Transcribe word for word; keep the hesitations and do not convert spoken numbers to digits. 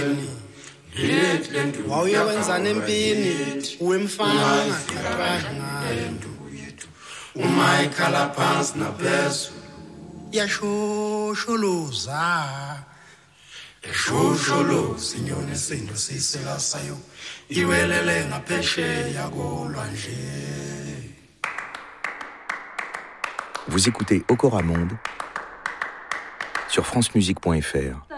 wawuyowenza nempini wemfana ngaqaqanga uma ikhala phansi naphezulu yashosholoza yashosholoza inyoni isindo sisela sayo iwelele ngaphesheya kolwandle. Vous écoutez Okora Monde sur francemusique point f r.